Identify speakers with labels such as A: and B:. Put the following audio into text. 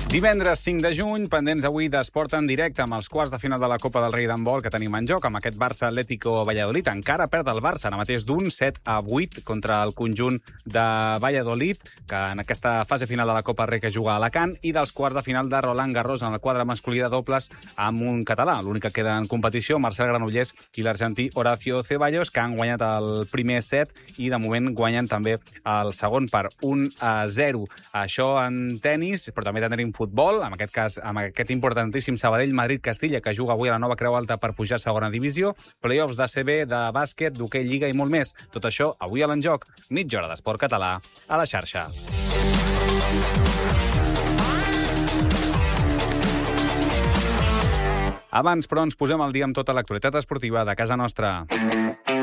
A: Divendres 5 de juny, pendents avui d'esport en directe amb els quarts de final de la Copa del Rei d'handbol que tenim en joc, amb aquest Barça Atlético Valladolid. Encara perd el Barça, ara mateix d'un 7-8 contra el conjunt de Valladolid, que en aquesta fase final de la Copa del Rei que juga a Alacant, i dels quarts de final de Roland Garros en el quadre masculí de dobles amb un català. L'únic que queda en competició, Marcel Granollers i l'argentí Horacio Ceballos, que han guanyat el primer set i de moment guanyen també el segon per 1-0. Això en tennis, però també tenim futbol, en aquest cas amb aquest importantíssim Sabadell-Madrid-Castilla, que juga avui a la nova Creu Alta per pujar a segona divisió, playoffs d'ACB, de bàsquet, d'hoquei lliga i molt més. Tot això avui a l'Enjoc, mitja hora d'esport català a la xarxa. Abans, però, ens posem al dia amb tota l'actualitat esportiva de casa nostra.